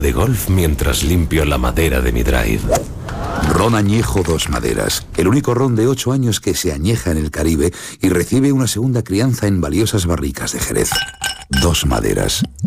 de golf mientras limpio la madera de mi drive. Ron Añejo Dos Maderas, el único ron de 8 años que se añeja en el Caribe y recibe una segunda crianza en valiosas barricas de Jerez. Dos Maderas.